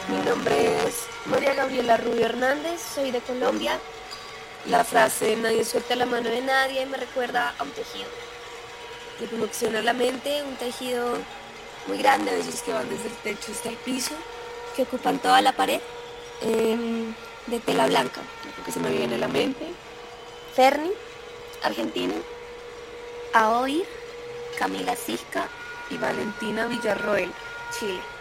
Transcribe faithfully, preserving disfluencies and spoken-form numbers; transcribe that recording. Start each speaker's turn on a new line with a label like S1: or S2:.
S1: Mi nombre es María Gabriela Rubio Hernández, soy de Colombia. La frase "nadie suelta la mano de nadie" me recuerda a un tejido que conmociona la mente, un tejido muy grande, de esos que van desde el techo hasta el piso, que ocupan toda la pared, em, de tela blanca, lo que se me viene a la mente. Ferni, Argentina. Aoir, Camila Sisca y Valentina Villarroel, Chile.